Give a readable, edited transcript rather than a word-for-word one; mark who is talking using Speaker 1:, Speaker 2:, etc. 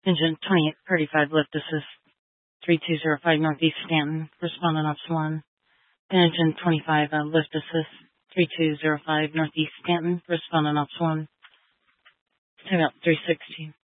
Speaker 1: Engine 2835, lift assist. 3205 Northeast Stanton, responding Ops 1. Engine 25, lift assist. 3205 Northeast Stanton, responding Ops 1. Tag out 360.